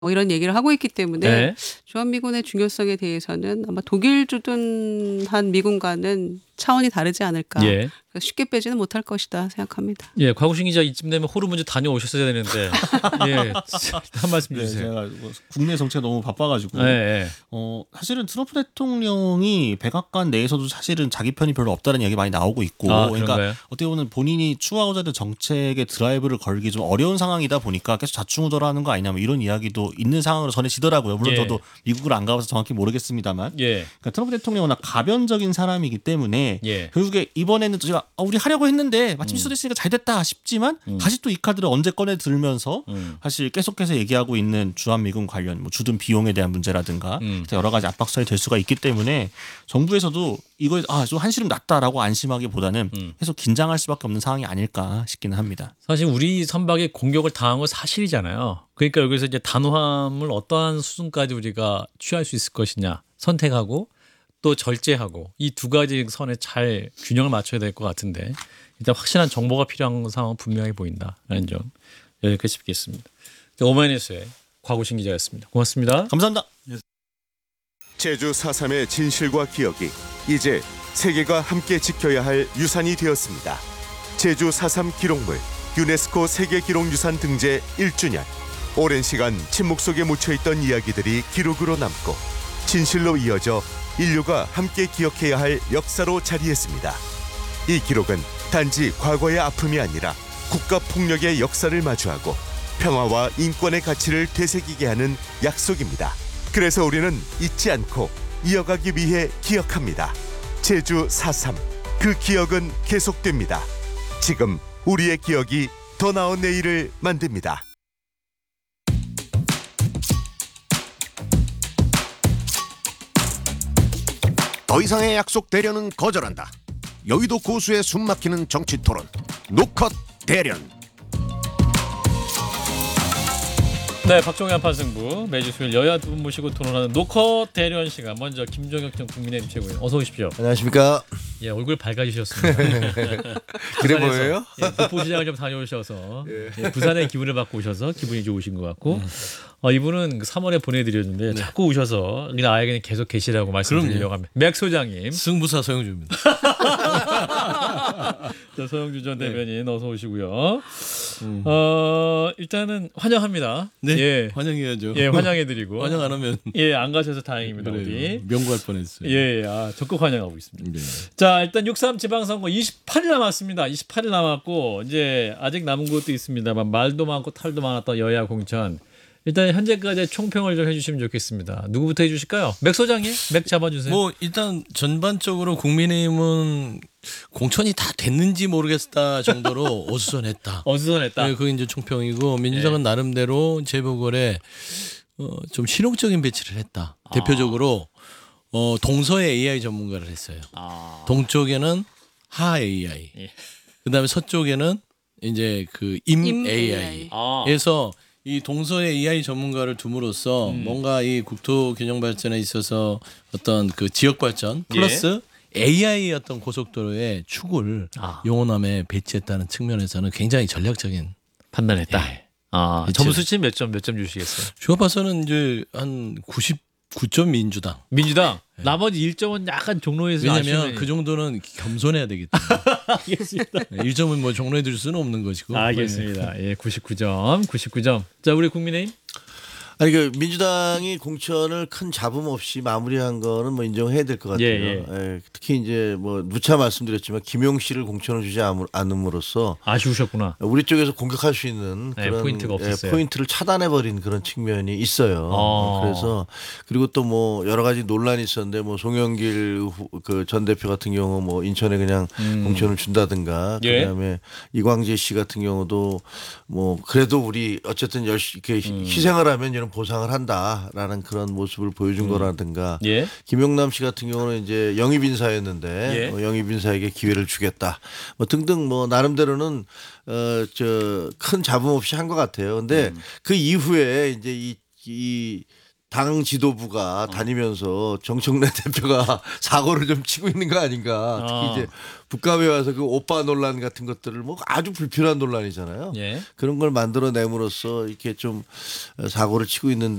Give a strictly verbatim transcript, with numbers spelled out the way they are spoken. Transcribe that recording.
뭐 이런 얘기를 하고 있기 때문에 네. 주한미군의 중요성에 대해서는 아마 독일 주둔한 미군과는 차원이 다르지 않을까. 예. 그래서 쉽게 빼지는 못할 것이다 생각합니다. 예, 곽우신 기자 이쯤 되면 호르무즈 다녀오셨어야 되는데 예, 한 말씀 네, 주세요. 제가 뭐 국내 정치가 너무 바빠가지고 네, 네. 어, 사실은 트럼프 대통령이 백악관 내에서도 사실은 자기 편이 별로 없다는 이야기 많이 나오고 있고 아, 그러니까 그런가요? 어떻게 보면 본인이 추구하고자 하는 정책의 드라이브를 걸기 좀 어려운 상황이다 보니까 계속 좌충우돌하는 거 아니냐 뭐 이런 이야기도 있는 상황으로 전해지더라고요. 물론 예. 저도 미국을 안 가봐서 정확히 모르겠습니다만 예, 그러니까 트럼프 대통령은 워낙 가변적인 사람이기 때문에 예. 결국에 이번에는 제가 아, 우리 하려고 했는데 마침 시도됐으니까 잘 됐다 싶지만 음. 다시 또 이 카드를 언제 꺼내 들면서 음. 사실 계속해서 얘기하고 있는 주한미군 관련 뭐 주둔 비용에 대한 문제라든가 음. 여러 가지 압박수단이 될 수가 있기 때문에 정부에서도 이거에 아좀 한시름 났다라고 안심하기보다는 음. 계속 긴장할 수밖에 없는 상황이 아닐까 싶기는 합니다. 사실 우리 선박에 공격을 당한 건 사실이잖아요. 그러니까 여기서 이제 단호함을 어떠한 수준까지 우리가 취할 수 있을 것이냐 선택하고 또 절제하고 이 두 가지 선에 잘 균형을 맞춰야 될 것 같은데 일단 확실한 정보가 필요한 상황은 분명해 보인다라는 점 여기까지 짚겠습니다. 오마이뉴스의 곽우신 기자였습니다. 고맙습니다. 감사합니다. 제주 사 삼의 진실과 기억이 이제 세계가 함께 지켜야 할 유산이 되었습니다. 제주 사 삼 기록물 유네스코 세계기록유산 등재 일 주년. 오랜 시간 침묵 속에 묻혀있던 이야기들이 기록으로 남고 진실로 이어져 인류가 함께 기억해야 할 역사로 자리했습니다. 이 기록은 단지 과거의 아픔이 아니라 국가폭력의 역사를 마주하고 평화와 인권의 가치를 되새기게 하는 약속입니다. 그래서 우리는 잊지 않고 이어가기 위해 기억합니다. 제주 사 삼, 그 기억은 계속됩니다. 지금 우리의 기억이 더 나은 내일을 만듭니다. 더 이상의 약속 대련은 거절한다. 여의도 고수의 숨막히는 정치 토론 노컷 대련. 네, 박종현 판승부 매주 수요일 여야 두 분 모시고 토론하는 노컷 대련 시간. 먼저 김종혁 전 국민의힘 최고위원 어서 오십시오. 안녕하십니까. 예, 얼굴 밝아지셨습니다. 그래 보여요? 예, 북부시장을 좀 다녀오셔서 예, 부산의 기운을 받고 오셔서 기분이 좋으신 것 같고 어, 이분은 삼월에 보내드렸는데 자꾸 오셔서 그냥 아예는 계속 계시라고 말씀드리려고 합니다. 맥 소장님. 승부사 소영주입니다. 자, 서영주 전 대변인 어서 오시고요. 음. 어, 일단은 환영합니다. 네, 예. 환영해야죠. 예, 환영해드리고. 환영 안 하면 예, 안 가셔서 다행입니다. 어디. 명구할 뻔했어요. 예, 아, 적극 환영하고 있습니다. 네. 자, 일단 육삼 지방선거 이십팔 일 남았습니다. 이십팔 일 남았고 이제 아직 남은 것도 있습니다만 말도 많고 탈도 많았던 여야 공천. 일단 현재까지 총평을 좀 해주시면 좋겠습니다. 누구부터 해주실까요? 맥 소장님, 맥 잡아주세요. 뭐 일단 전반적으로 국민의힘은 공천이 다 됐는지 모르겠다 정도로 어수선했다. 어수선했다. 네, 그게 이제 총평이고 민주당은 네. 나름대로 재보궐에 어, 좀 실용적인 배치를 했다. 아. 대표적으로 어, 동서에 에이아이 전문가를 했어요. 아. 동쪽에는 하 에이아이, 예. 그다음에 서쪽에는 이제 그 임 임 에이아이. 에이아이. 아. 그래서 이 동서의 에이아이 전문가를 둠으로써 음. 뭔가 이 국토 균형 발전에 있어서 어떤 그 지역 발전 플러스 예. 에이아이의 어떤 고속도로의 축을 아. 용호남에 배치했다는 측면에서는 굉장히 전략적인 판단했다. 예. 아, 그쵸. 점수치 몇 점 몇 점 주시겠어요? 제가 봐서는 이제 한 구십구 점 민주당. 민주당. 나머지 일 점은 약간 종로에서 왜냐하면 아쉬운 그 정도는 겸손해야 되기 때문에. 알겠습니다. 일 점은 뭐 종로에 줄 수는 없는 것이고. 알겠습니다. 예, 구십구 점, 구십구 점. 자, 우리 국민의힘. 아니 그 민주당이 공천을 큰 잡음 없이 마무리한 거는 뭐 인정해야 될 것 같아요. 예, 예. 예, 특히 이제 뭐 누차 말씀드렸지만 김용 씨를 공천을 주지 않- 않음으로써 아쉬우셨구나. 우리 쪽에서 공격할 수 있는 네, 그런 포인트가 없었어요. 포인트를 차단해 버린 그런 측면이 있어요. 어. 그래서 그리고 또 뭐 여러 가지 논란이 있었는데 뭐 송영길 그 전 대표 같은 경우 뭐 인천에 그냥 음. 공천을 준다든가 예. 그다음에 이광재 씨 같은 경우도 뭐 그래도 우리 어쨌든 열심히 이렇게 음. 희생을 하면 이런 보상을 한다라는 그런 모습을 보여준 거라든가 예. 김용남 씨 같은 경우는 이제 영입 인사였는데 예. 뭐 영입 인사에게 기회를 주겠다 뭐 등등 뭐 나름대로는 어 저 큰 잡음 없이 한 것 같아요. 근데 음. 그 이후에 이제 이, 이 당 지도부가 다니면서 정청래 대표가 사고를 좀 치고 있는 거 아닌가. 특히 어. 이제 북감에 와서 그 오빠 논란 같은 것들을 뭐 아주 불필요한 논란이잖아요. 예. 그런 걸 만들어냄으로써 이렇게 좀 사고를 치고 있는